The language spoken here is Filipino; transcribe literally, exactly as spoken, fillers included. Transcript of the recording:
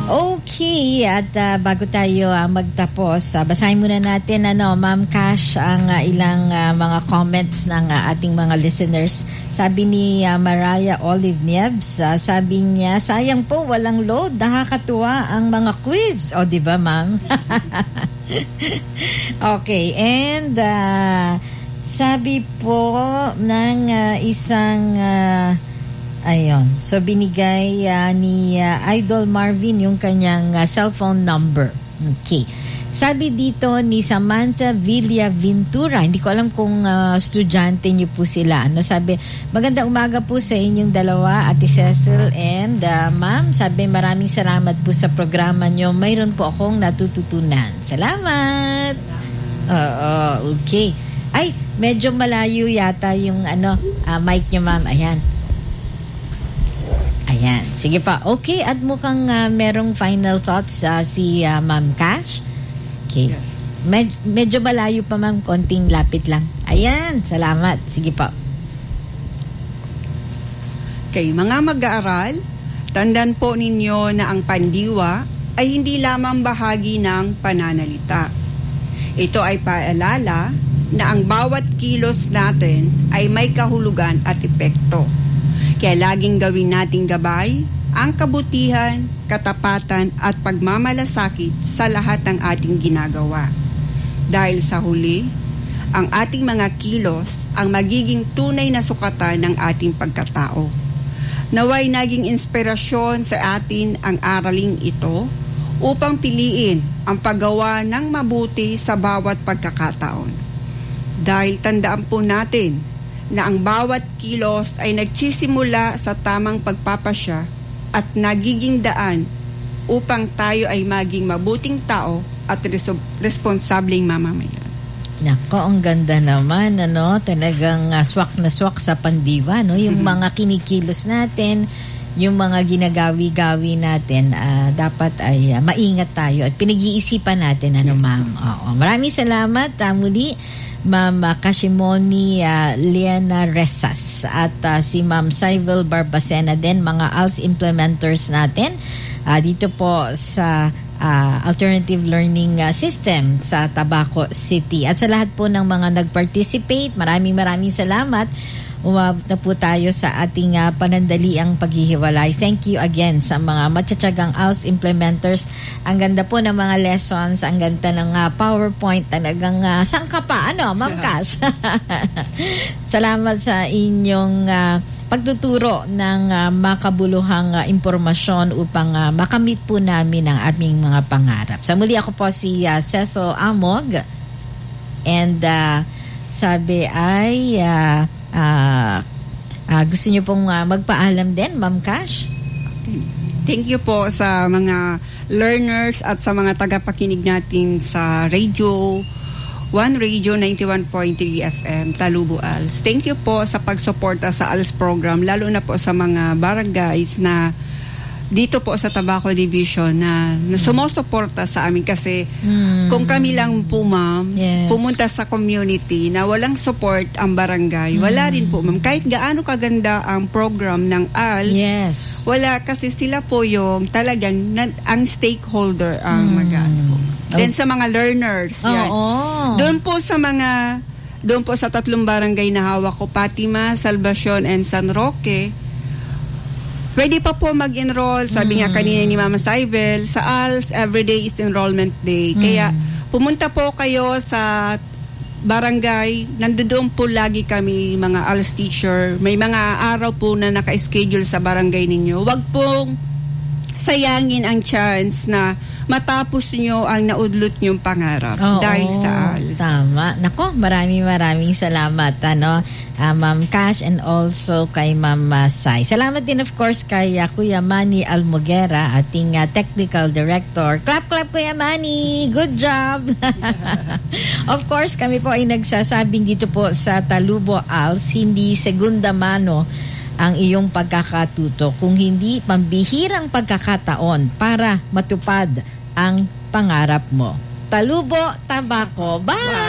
Okay, at uh, bago tayo uh, magtapos, uh, basahin muna natin, ano, Ma'am Cash, ang uh, ilang uh, mga comments ng uh, ating mga listeners. Sabi ni uh, Mariah Olive Niebs, uh, sabi niya, sayang po, walang load, nakakatuwa ang mga quiz. O, di ba, Ma'am? Okay, and uh, sabi po ng uh, isang... Uh, Ayun. So, binigay uh, ni uh, Idol Marvin yung kanyang uh, cellphone number. Okay. Sabi dito ni Samantha Villaventura, hindi ko alam kung uh, estudyante niyo po sila. Ano, sabi, magandang umaga po sa inyong dalawa, Ate Cecil and uh, Ma'am. Sabi, maraming salamat po sa programa niyo. Mayroon po akong natututunan. Salamat! Oo, okay. Ay, medyo malayo yata yung ano, uh, mic niyo, Ma'am. Ayan. Ayan. Sige pa. Okay. At mukhang uh, merong final thoughts uh, si uh, Ma'am Cash. Okay. Yes. Med- medyo malayo pa, Ma'am. Konting lapit lang. Ayan. Salamat. Sige pa. Okay. Mga mag-aaral, tandaan po ninyo na ang pandiwa ay hindi lamang bahagi ng pananalita. Ito ay paalala na ang bawat kilos natin ay may kahulugan at epekto. Kaya laging gawin nating gabay ang kabutihan, katapatan at pagmamalasakit sa lahat ng ating ginagawa. Dahil sa huli, ang ating mga kilos ang magiging tunay na sukatan ng ating pagkatao. Naway naging inspirasyon sa atin ang araling ito upang piliin ang paggawa ng mabuti sa bawat pagkakataon. Dahil tandaan po natin na ang bawat kilos ay nagsisimula sa tamang pagpapasya at nagiging daan upang tayo ay maging mabuting tao at res- responsableng mamamayan. Nako, ang ganda naman, ano, talagang uh, swak na swak sa pandiwa, no? Yung mm-hmm. mga kinikilos natin, yung mga ginagawi-gawi natin, uh, dapat ay uh, maingat tayo at pinag-iisipan natin, ano, yes, Ma'am. Oo. Maraming salamat, uh, muli, Ma'am uh, Kashimoni uh, Liana Resas at uh, si Ma'am Sybil Barbacena din, mga A L S implementers natin uh, dito po sa uh, Alternative Learning uh, System sa Tabaco City. At sa lahat po ng mga nag-participate, maraming maraming salamat. Umabot na po tayo sa ating uh, panandaliang paghihiwalay. Thank you again sa mga matsatsagang A L S implementers. Ang ganda po ng mga lessons, ang ganda ng uh, PowerPoint, talagang uh, saan ka pa? Ano, Ma'am Cash? Salamat sa inyong uh, pagtuturo ng uh, makabuluhang uh, impormasyon upang uh, makamit po namin ang aming mga pangarap. Sa muli, ako po si uh, Cecil Amog and uh, sabi ay uh, Uh, uh, gusto niyo pong uh, magpaalam din, Ma'am Cash? Thank you po sa mga learners at sa mga tagapakinig natin sa Radio One Radio ninety-one point three F M Talubo A L S. Thank you po sa pagsuporta sa A L S program, lalo na po sa mga barangays na dito po sa Tabaco Division na, na sumusuporta sa amin kasi mm. kung kami lang po, Ma'am, yes, pumunta sa community na walang support ang barangay, mm. wala rin po, Ma'am. Kahit gaano kaganda ang program ng A L S, yes, wala kasi sila po yung talagang na, ang stakeholder ang mm. mag-ano po. Then sa mga learners, oh, yan. Oh. Doon po sa mga, doon po sa tatlong barangay na hawak ko, Fatima, Salvacion, and San Roque, pwede pa po mag-enroll. Sabi mm. nga kanina ni Mama Sybil, sa A L S, everyday is enrollment day. Mm. Kaya pumunta po kayo sa barangay. Nandoon po lagi kami, mga A L S teacher. May mga araw po na naka-schedule sa barangay ninyo. Huwag pong sayangin ang chance na matapos nyo ang naudlot nyong pangarap. Oo, dahil sa A L S. Tama. Nako, maraming maraming salamat, ano, uh, Ma'am Cash and also kay Ma'am Sai. Salamat din of course kay uh, Kuya Manny Almoguera, ating uh, Technical Director. Clap, clap, Kuya Manny! Good job! Of course, kami po ay nagsasabing dito po sa Talubo A L S, hindi segunda mano ang iyong pagkakatuto, kung hindi pambihirang pagkakataon para matupad ang pangarap mo. Talubo, Tabaco. Bye!